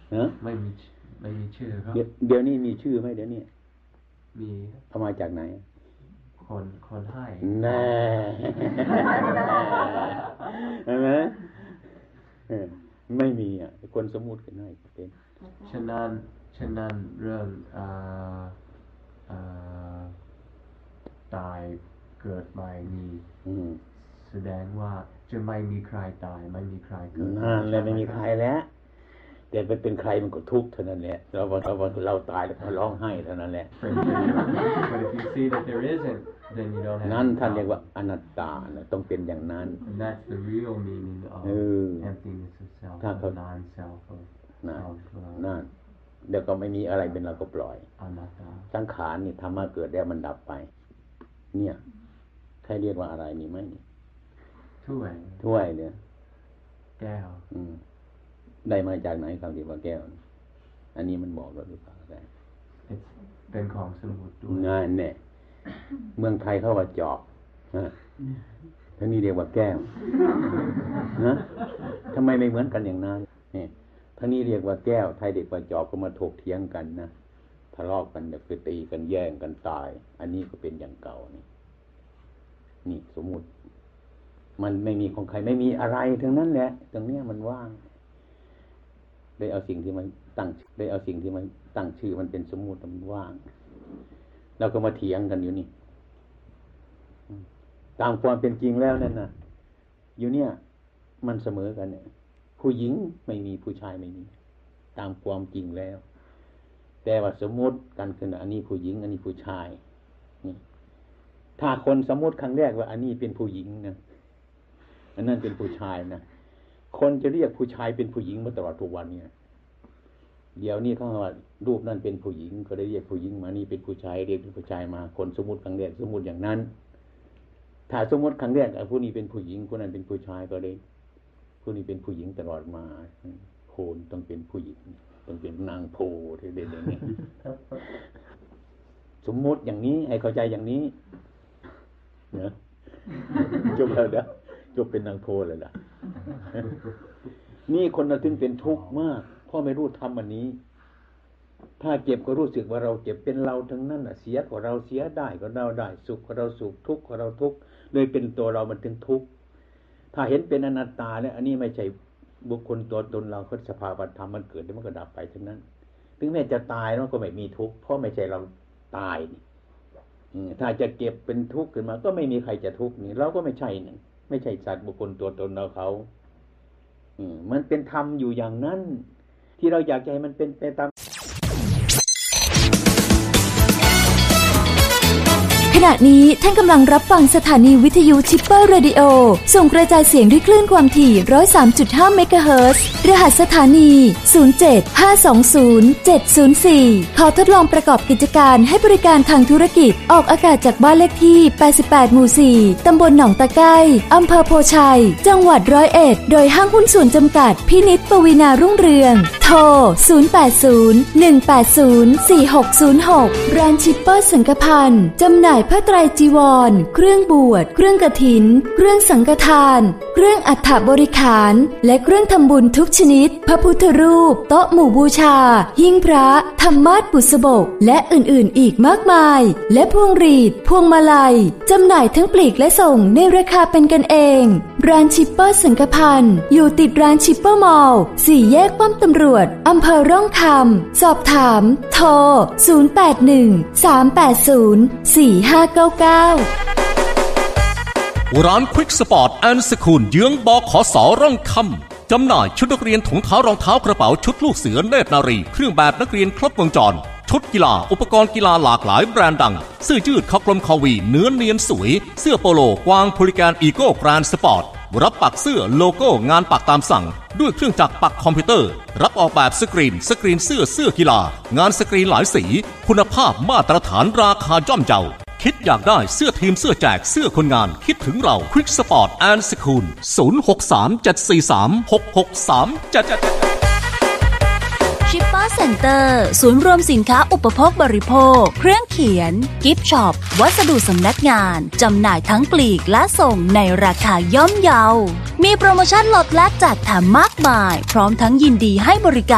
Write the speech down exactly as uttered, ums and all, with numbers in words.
ไม่มีไม่มีชื่อครับเดี๋ยวนี้มีชื่อไหมเดี๋ยวนี้มีเอามาจากไหนคนคนให้แน่ใช่ไหมไม่มีอ่ะคนสมมุติกันให้เป็นฉะนั้นฉะนั้นเรื่องอ่าอ่าตายเกิดใหม่นี้แสดงว่าจะไม่มีใครตายไม่มีใครเกิดนั่นแหละไม่มีใครแล้วแต่ไปเป็นใครมันก็ทุกข์เท่านั้นแหละเราเราเราตายแล้วก็ร้องไห้เท่านั้นแหละ But if you see that there isn't then you don't have นั่นท่านเรียกว่าอนัตตานะต้องเป็นอย่างนั้น And that's the real meaning of emptiness of self of non-self of นั่นเดี๋ยวก็ไม่มีอะไรเป็นเราก็ปล่อยอนัตตาสังขารนี่ธรรมะเกิดแล้วมันดับไปเนี่ยใครเรียกว่าอะไรนี่ไหมถ้วยถ้วยเนี่ยแก้วอืมได้มาจากไหนคำที่ว่าแก้วอันนี้มันบอกเราหรือเปล่าได้เป็นของสมุทรด้วยงานเนี่ยเมืองไทยเขาว่าจอกฮะท่านี้เรียกว่าแก้วนะทำไมไม่เหมือนกันอย่างนั้นเนี่ยท่านี้เรียกว่าแก้วไทยเรียกว่าจอกก็มาถกเถียงกันนะทะเลาะกันเดี๋ยวไปตีกันแย่งกันตายอันนี้ก็เป็นอย่างเก่านี่นี่สมมุติมันไม่มีของใครไม่มีอะไรทั้งนั้นแหละตรงเนี้ยมันว่างได้เอาสิ่งที่มันตั้งได้เอาสิ่งที่มันตั้งชื่อมันเป็นสมมุติมันว่างเราก็มาเถียงกันอยู่นี่ตามความเป็นจริงแล้วนั่นน่ะอยู่เนี่ยมันเสมอกันเนี่ยผู้หญิงไม่มีผู้ชายไม่มีตามความจริงแล้วแต่ว่าสมมุติกันคืออันนี้ผู้หญิงอันนี้ผู้ชายนี่ถ้าคนสมมุติครั้งแรกว่าอันนี้เป็นผู้หญิงนะอันนั้นเป็นผู้ชายนะคนจะเรียกผู้ชายเป็นผู้หญิงมาตลอดทุกวันเนี่ยเดี๋ยวนี้เขาว่ารูปนั้นเป็นผู้หญิงก็ได้เรียกผู้หญิงมานี่เป็นผู้ชายเรียกเป็นผู้ชายมาคนสมมุติครั้งแรกสมมุติอย่างนั้นถ้าสมมุติครั้งแรกผู้นี้เป็นผู้หญิงคนนั้นเป็นผู้ชายก็ได้ผู้นี้เป็นผู้หญิงตลอดมาโพนต้องเป็นผู้หญิงต้องเป็นนางโพที่เด่นอย่างนี้สมมุติอย่างนี้ให้เข้าใจอย่างนี้เนอะจบแล้วเด้อจบเป็นนางโพเลยล่ะนี่คนเราถึงเป็นทุกข์มากเพราะไม่รู้ธรรมอันนี้ถ้าเจ็บก็รู้สึกว่าเราเจ็บเป็นเราทั้งนั้นน่ะเสียก็เราเสียได้ก็เราได้สุขก็เราสุขทุกข์ก็เราทุกข์เลยเป็นตัวเรามันถึงทุกข์ถ้าเห็นเป็นอนัตตาแล้วอันนี้ไม่ใช่บุคคลตัวตนเราคือสภาวะธรรมมันเกิดแล้วมันก็ดับไปทั้งนั้นถึงแม้จะตายมันก็ไม่มีทุกข์เพราะไม่ใช่เราตายนี่ถ้าจะเก็บเป็นทุกข์ขึ้นมาก็ไม่มีใครจะทุกข์นี่เราก็ไม่ใช่นี่ไม่ใช่สัตว์บุคคลตัวตนเราเขามันเป็นธรรมอยู่อย่างนั้นที่เราอยากให้มันเป็นไปตามขณะนี้ท่านกำลังรับฟังสถานีวิทยุชิปเปอร์เรดิโอส่งกระจายเสียงด้วยคลื่นความถี่ หนึ่งร้อยสามจุดห้า เมกะเฮิรตซ์รหัสสถานี ศูนย์ เจ็ด ห้า สอง ศูนย์ เจ็ด ศูนย์ สี่ ขอทดลองประกอบกิจการให้บริการทางธุรกิจออกอากาศจากบ้านเลขที่แปดสิบแปดหมู่สี่ตำบลหนองตะไคร้อำเภอโพชัยจังหวัดร้อยเอ็ดโดยห้างหุ้นส่วนจำกัดพินิจปวีณารุ่งเรืองโทรศูนย์ แปด ศูนย์ หนึ่ง แปด ศูนย์ สี่ หก ศูนย์ หกร้านชิปเปอร์สังฆพันธ์จำหน่ายผ้าไตรจีวรเครื่องบวชเครื่องกฐินเครื่องสังฆทานเครื่องอัฐบริขารและเครื่องทำบุญทุกชนิดพระพุทธรูปโต๊ะหมู่บูชาหิ้งพระธรรมาสน์บุษบกและอื่นๆอีกมากมายและพวงหรีดพวงมาลัยจำหน่ายทั้งปลีกและส่งในราคาเป็นกันเองร้านชิปเปอร์สังฆพันธ์อยู่ติดร้านชิปเปอร์มอลล์สี่แยกป้อมตำรวจอำเภอร่องคำสอบถามโทรศูนย์ แปด หนึ่ง สาม แปด ศูนย์ สี่ ห้า เก้า เก้าร้านควิกสปอร์ตแอนด์สคูลเยื้องบขสร่องคำจำหน่ายชุดนักเรียนถุงเท้ารองเท้ากระเป๋าชุดลูกเสือเนตรนารีเครื่องแบบนักเรียนครบวงจรชุดกีฬาอุปกรณ์กีฬาหลากหลายแบรนด์ดังเสื้อยืดคอกลมคอวีเนื้อเนียนสวยเสื้อโปโลกวางโพลิแกนอีโก้แกรนด์สปอร์ตรับปักเสื้อโลโก้งานปักตามสั่งด้วยเครื่องจักรปักคอมพิวเตอร์รับออกแบบสกรีนสกรีนเสื้อเสื้อกีฬางานสกรีนหลายสีคุณภาพมาตรฐานราคาย่อมเยาคิดอยากได้เสื้อทีมเสื้อแจกเสื้อคนงานคิดถึงเราควิกสปอร์ตแอนด์สคูลศูนย์ หก สาม เจ็ด สี่ สาม หก หก สาม เจ็ดชิปเปอร์เซ็นเตอร์ศูนย์รวมสินค้าอุปโภคบริโภคเครื่องเขียนกิฟต์ช็อปวัสดุสำนักงานจำหน่ายทั้งปลีกและส่งในราคาย่อมเยามีโปรโมชั่นลดและแจกแถมมากมายพร้อมทั้งยินดีให้บริการ